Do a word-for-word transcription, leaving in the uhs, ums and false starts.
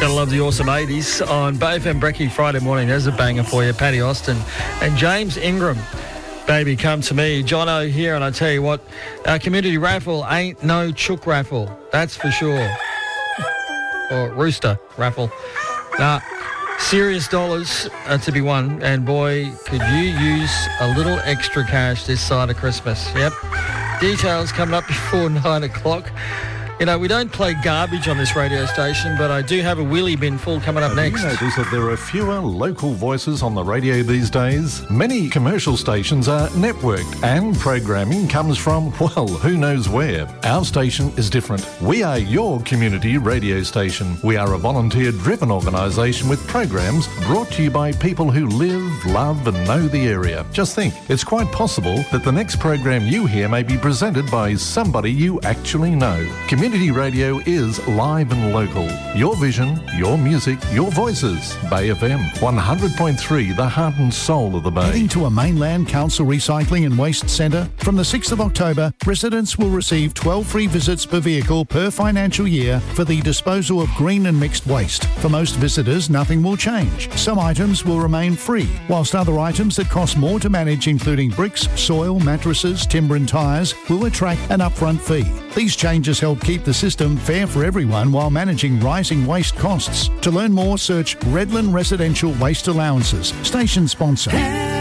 Gotta love the awesome eighties on Bay F M Brekkie Friday morning. There's a banger for you. Paddy Austin and James Ingram. Baby, come to me. Jono here, and I tell you what, our community raffle ain't no chook raffle. That's for sure. Or rooster raffle. Nah, serious dollars uh, to be won. And boy, could you use a little extra cash this side of Christmas. Yep. Details coming up before nine o'clock. You know, we don't play garbage on this radio station, but I do have a wheelie bin full coming up Have next. you noticed that there are fewer local voices on the radio these days? Many commercial stations are networked and programming comes from, well, who knows where. Our station is different. We are your community radio station. We are a volunteer-driven organisation with programs brought to you by people who live, love and know the area. Just think, it's quite possible that the next program you hear may be presented by somebody you actually know. Community radio is live and local. Your vision, your music, your voices. Bay F M, one hundred point three, the heart and soul of the Bay. Heading to a Mainland Council Recycling and Waste Centre? From the sixth of October, residents will receive twelve free visits per vehicle per financial year for the disposal of green and mixed waste. For most visitors, nothing will change. Some items will remain free, whilst other items that cost more to manage, including bricks, soil, mattresses, timber and tyres, will attract an upfront fee. These changes help keep the system fair for everyone while managing rising waste costs. To learn more, search Redland Residential Waste Allowances. Station sponsor.